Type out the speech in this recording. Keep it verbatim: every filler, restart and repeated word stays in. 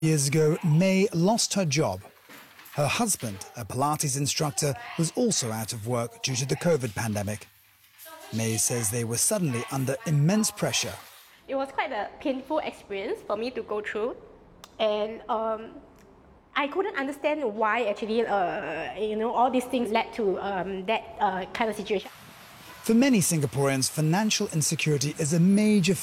Years ago, May lost her job. Her husband, a Pilates instructor, was also out of work due to the COVID pandemic. May says they were suddenly under immense pressure. It was quite a painful experience for me to go through, and um, I couldn't understand why actually, uh, you know, all these things led to um, that uh, kind of situation. For many Singaporeans, financial insecurity is a major